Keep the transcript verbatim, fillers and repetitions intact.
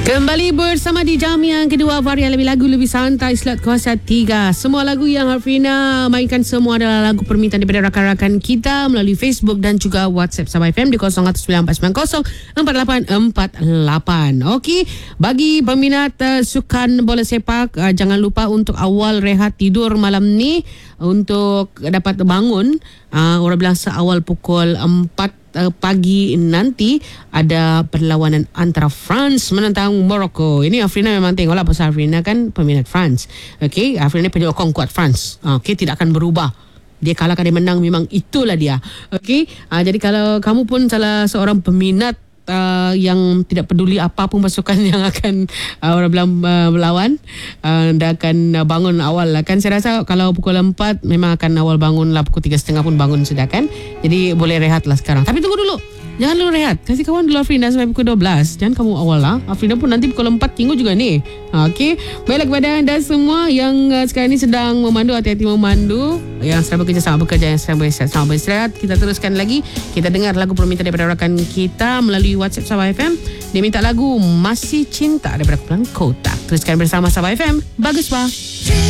Kembali bersama di jam yang kedua, varian lebih lagu lebih santai slot kuasa tiga. Semua lagu yang Hafrina mainkan semua adalah lagu permintaan daripada rakan-rakan kita melalui Facebook dan juga WhatsApp Sabah F M di kosong satu sembilan empat sembilan kosong empat lapan empat lapan. Okey, bagi peminat uh, sukan bola sepak, uh, jangan lupa untuk awal rehat tidur malam ni untuk dapat bangun. Uh, orang bilang seawal pukul empat pagi nanti ada perlawanan antara France menentang Morocco. Ini Afrina memang tengoklah pasal Afrina kan peminat France. Okey, Afrina penyokong kuat France. Okey, tidak akan berubah. Dia kalah dia menang, memang itulah dia. Okey, uh, jadi kalau kamu pun salah seorang peminat Uh, yang tidak peduli apapun pasukan yang akan uh, orang bilang uh, melawan, uh, anda akan uh, bangun awal lah kan. Saya rasa kalau pukul empat memang akan awal bangun lah, pukul tiga setengah pun bangun sudah kan. Jadi boleh rehat lah sekarang. Tapi tunggu dulu, jangan dulu rehat, kasih kawan dulu Afrina sampai pukul dua belas. Jangan kamu awal lah, Afrina pun nanti pukul empat tinggal juga ni. Okey, baiklah kepada anda semua yang uh, sekarang ini sedang memandu, hati-hati memandu. Yang sedang bekerja, selamat bekerja. Yang sedang beristirahat, selamat beristirahat. Kita teruskan lagi. Kita dengar lagu permintaan daripada rakan kita melalui WhatsApp Sabah F M. Dia minta lagu Masih Cinta daripada Kumpulan Kotak. Teruskan bersama Sabah F M. Bagus, Pak.